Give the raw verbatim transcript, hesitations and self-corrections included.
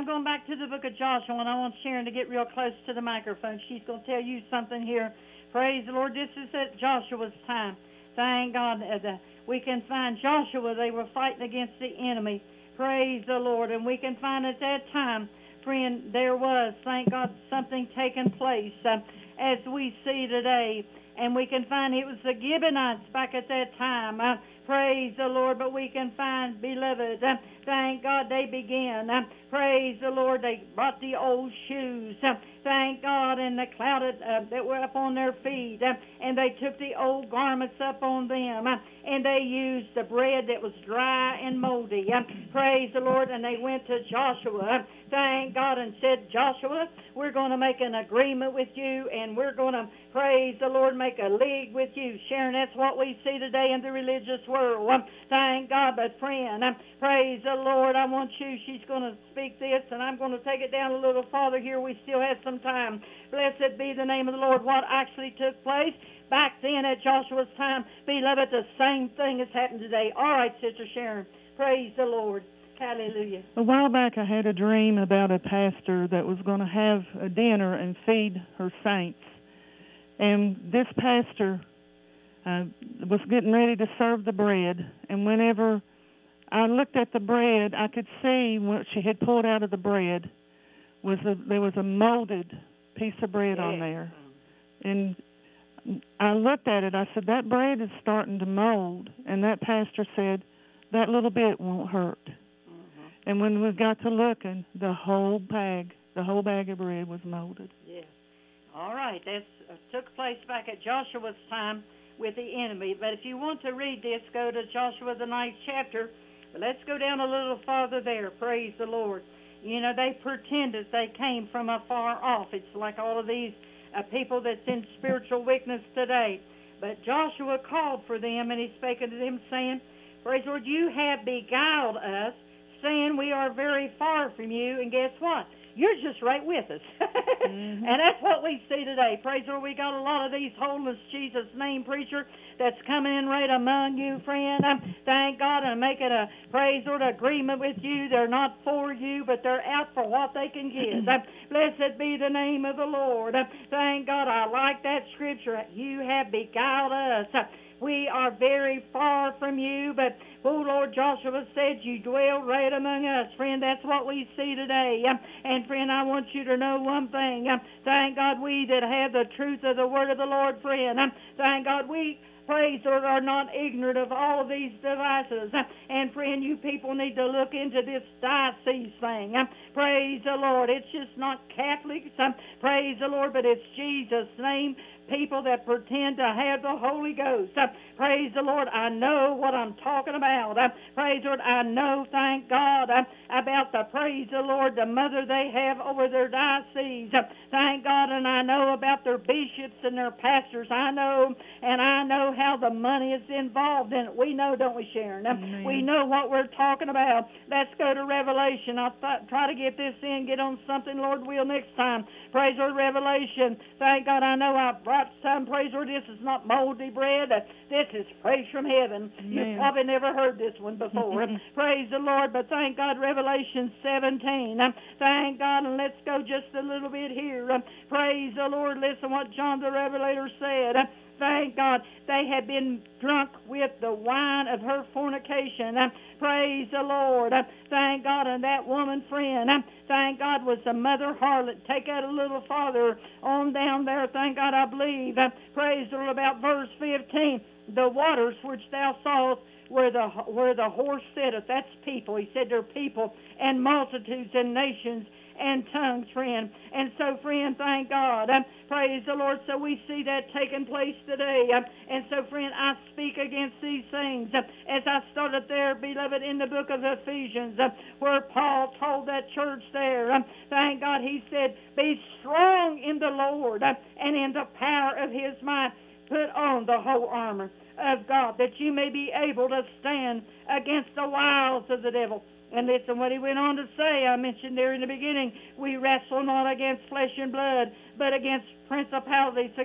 I'm going back to the book of Joshua, and I want Sharon to get real close to the microphone. She's going to tell you something here. Praise the Lord. This is at Joshua's time. Thank God. Uh, the, we can find Joshua. They were fighting against the enemy. Praise the Lord. And we can find at that time, friend, there was, thank God, something taking place uh, as we see today. And we can find it was the Gibeonites back at that time. Uh, praise the Lord. But we can find, beloved, uh, thank God they began. Uh, praise the Lord. They brought the old shoes. Uh, thank God. And the clouded uh, that were up on their feet. Uh, and they took the old garments up on them. Uh, and they used the bread that was dry and moldy. Uh, praise the Lord. And they went to Joshua. Uh, thank God. And said, Joshua, we're going to make an agreement with you. And we're going to, praise the Lord, make a league with you. Sharon, that's what we see today in the religious world. Um, thank God. But friend, um, praise the Lord, I want you, she's going to speak this, and I'm going to take it down a little farther here. We still have some time. Blessed be the name of the Lord. What actually took place back then at Joshua's time, beloved, the same thing has happened today. All right, Sister Sharon, praise the Lord. Hallelujah. A while back I had a dream about a pastor that was going to have a dinner and feed her saints. And this pastor uh, was getting ready to serve the bread. And whenever I looked at the bread, I could see what she had pulled out of the bread was a, there was a molded piece of bread on there. And I looked at it. I said, that bread is starting to mold. And that pastor said, that little bit won't hurt. Mm-hmm. And when we got to looking, the whole bag, the whole bag of bread was molded. Yes. All right. That uh, took place back at Joshua's time with the enemy. But if you want to read this, go to Joshua, the ninth chapter. But let's go down a little farther there. Praise the Lord. You know, they pretended they came from afar off. It's like all of these uh, people that's in spiritual weakness today. But Joshua called for them, and he spake unto them, saying, praise the Lord, you have beguiled us, saying we are very far from you. And guess what? You're just right with us. Mm-hmm. And that's what we see today. Praise the Lord, we got a lot of these holiness Jesus name preacher that's coming in right among you, friend. Um, thank God, and making a, praise the Lord, agreement with you. They're not for you, but they're out for what they can give. Um, blessed be the name of the Lord. Um, thank God, I like that scripture. You have beguiled us. Uh, We are very far from you, but, oh, Lord, Joshua said you dwell right among us. Friend, that's what we see today. Um, and, friend, I want you to know one thing. Um, thank God we that have the truth of the word of the Lord, friend. Um, thank God we, praise the Lord, are not ignorant of all of these devices. Um, and, friend, you people need to look into this diocese thing. Um, praise the Lord. It's just not Catholics. Um, praise the Lord, but it's Jesus' name. People that pretend to have the Holy Ghost. Uh, praise the Lord, I know what I'm talking about. Uh, praise the Lord, I know, thank God, uh, about the, praise the Lord, the mother they have over their diocese. Uh, thank God, and I know about their bishops and their pastors. I know, and I know how the money is involved in it. We know, don't we, Sharon? Uh, we know what we're talking about. Let's go to Revelation. I'll th- try to get this in, get on something, Lord will, next time. Praise the Lord, Revelation. Thank God, I know I brought some, praise the Lord, this is not moldy bread. Uh, this is praise from heaven. Amen. You've probably never heard this one before. Praise the Lord, but thank God, Revelation seventeen. Um, thank God, and let's go just a little bit here. Um, praise the Lord, listen what John the Revelator said. Uh, Thank God, they had been drunk with the wine of her fornication. Uh, praise the Lord. Uh, thank God, and that woman friend, uh, thank God, was the mother harlot. Take that a little farther on down there. Thank God, I believe. Uh, praise the Lord, about verse fifteen. The waters which thou sawest where the where the horse sitteth. That's people. He said they're people and multitudes and nations and tongues, friend. And so, friend, thank God. Um, praise the Lord. So we see that taking place today. Um, and so, friend, I speak against these things. Um, as I started there, beloved, in the book of Ephesians, um, where Paul told that church there, um, thank God, he said, be strong in the Lord um, and in the power of his might. Put on the whole armor of God, that you may be able to stand against the wiles of the devil. And listen what he went on to say. I mentioned there in the beginning, we wrestle not against flesh and blood, but against principalities,